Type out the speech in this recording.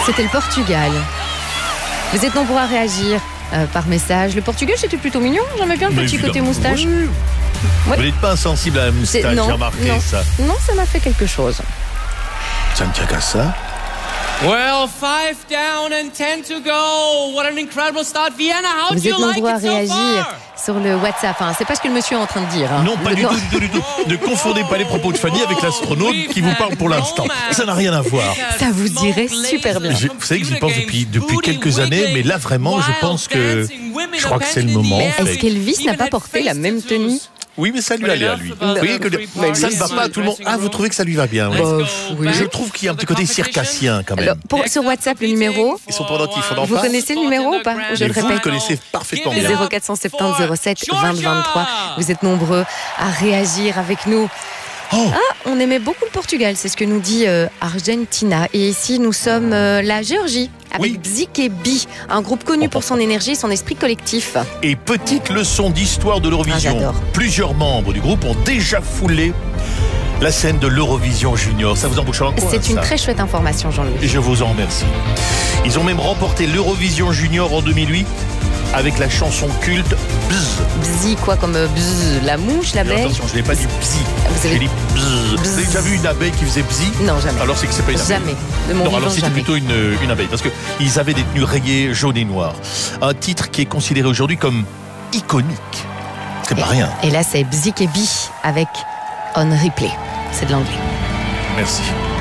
C'était le Portugal. Vous êtes nombreux à réagir par message. Le Portugal, c'était plutôt mignon. J'aimais bien le petit côté moustache. Oui. Ouais. Vous n'êtes pas insensible à la moustache, j'ai remarqué ça. Non, ça m'a fait quelque chose. Ça ne tient qu'à ça. Well, 5 down and 10 to go. What an incredible start, Vienna. How do Vous êtes you like nombreux à it so réagir far? sur le WhatsApp. C'est pas ce que le monsieur est en train de dire. Hein. Non, pas du tout. Ne confondez pas les propos de Fanny avec l'astronaute qui vous parle pour l'instant. Ça n'a rien à voir. Ça vous irait super bien. Vous savez que j'y pense depuis quelques années, mais là vraiment, je pense que je crois que c'est le moment. Est-ce qu'Elvis n'a pas porté la même tenue? Oui, mais ça lui allait à lui. Vous voyez que ça ne va pas à tout le monde. Ah, vous trouvez que ça lui va bien? Oui. Je trouve qu'il y a un petit côté circassien quand même. Alors, sur WhatsApp, le numéro. Ils sont pendentifs, on en Vous parle. connaissez le numéro ou pas? Je le Vous le répète. connaissez parfaitement bien. 0470 07 20 23. Vous êtes nombreux à réagir avec nous. On aimait beaucoup le Portugal, c'est ce que nous dit Argentina. Et ici, nous sommes la Géorgie, avec Bzik et Bi, un groupe connu pour son énergie et son esprit collectif. Et petite leçon d'histoire de l'Eurovision. j'adore. Plusieurs membres du groupe ont déjà foulé la scène de l'Eurovision Junior. Ça vous embouche en quoi? C'est une très chouette information, Jean-Louis. Et je vous en remercie. Ils ont même remporté l'Eurovision Junior en 2008 avec la chanson culte Bzz. Bzi, quoi, comme bzz, la mouche, l'abeille? Attention, je n'ai pas dit bzi. Vous avez J'ai dit bzz. Bzz. Vous avez déjà vu une abeille qui faisait bzi? Non, jamais. Alors c'est que c'est pas une abeille. Jamais. De mon Non, vivant, alors c'était jamais. plutôt une abeille, parce qu'ils avaient des tenues rayées jaune et noir. Un titre qui est considéré aujourd'hui comme iconique. C'est pas rien. Et là, c'est Bzik et Bi avec On Replay. C'est de l'anglais. Merci.